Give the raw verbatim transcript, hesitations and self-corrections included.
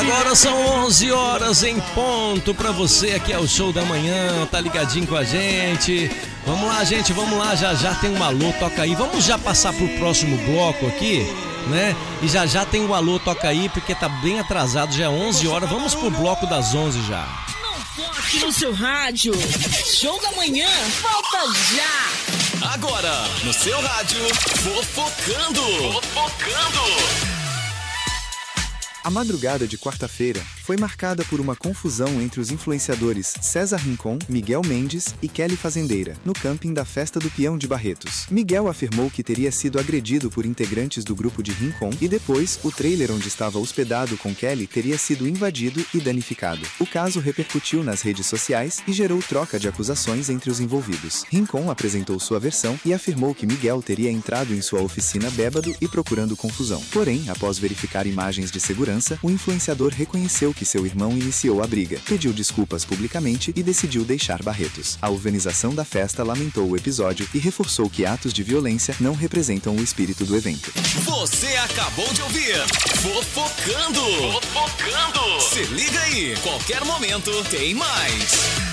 Agora são onze horas em ponto pra você, aqui é o Show da Manhã, tá ligadinho com a gente. Vamos lá, gente, vamos lá, já já tem um alô, toca aí. Vamos já passar pro próximo bloco aqui, né? E já já tem um alô, toca aí, porque tá bem atrasado, já é onze horas. Vamos pro bloco das onze já. Não toque no seu rádio. Show da Manhã, volta já. Agora, no seu rádio, Fofocando. Fofocando. A madrugada de quarta-feira foi marcada por uma confusão entre os influenciadores César Rincon, Miguel Mendes e Kelly Fazendeira, no camping da Festa do Peão de Barretos. Miguel afirmou que teria sido agredido por integrantes do grupo de Rincon e depois o trailer onde estava hospedado com Kelly teria sido invadido e danificado. O caso repercutiu nas redes sociais e gerou troca de acusações entre os envolvidos. Rincon apresentou sua versão e afirmou que Miguel teria entrado em sua oficina bêbado e procurando confusão. Porém, após verificar imagens de segurança, o influenciador reconheceu que seu irmão iniciou a briga, pediu desculpas publicamente e decidiu deixar Barretos. A organização da festa lamentou o episódio e reforçou que atos de violência não representam o espírito do evento. Você acabou de ouvir Fofocando. Fofocando. Se liga aí, qualquer momento tem mais.